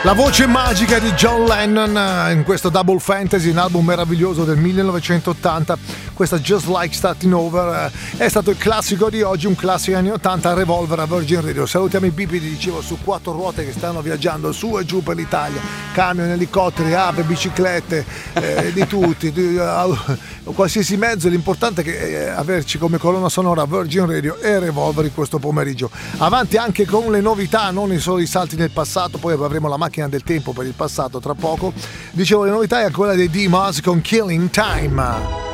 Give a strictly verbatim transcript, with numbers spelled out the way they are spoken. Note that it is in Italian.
La voce magica di John Lennon in questo Double Fantasy, un album meraviglioso del millenovecentottanta. Questa Just Like Starting Over è stato il classico di oggi, un classico anni ottanta, Revolver a Virgin Radio. Salutiamo i bipedi, dicevo, su quattro ruote che stanno viaggiando su e giù per l'Italia, camion, elicotteri, ape, biciclette, eh, di tutti, di, uh, qualsiasi mezzo. L'importante è che eh, averci come colonna sonora Virgin Radio e Revolver in questo pomeriggio. Avanti anche con le novità, non solo i salti nel passato, poi avremo la macchina del tempo per il passato tra poco. Dicevo, le novità è quella dei D-Moz con Killing Time.